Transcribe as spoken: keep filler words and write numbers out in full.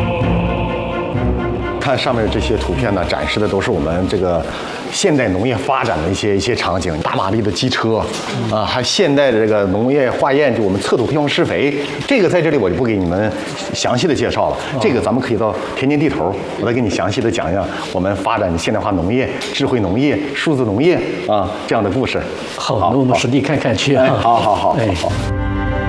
看上面这些图片呢，展示的都是我们这个现代农业发展的一些一些场景，大马力的机车，啊，还现代的这个农业化验，就我们测土平衡施肥，这个在这里我就不给你们详细的介绍了，这个咱们可以到田间地头，我再给你详细的讲讲我们发展现代化农业、智慧农业、数字农业啊这样的故事。 好，那我们实地看看去啊。 好好好， 哎。 好。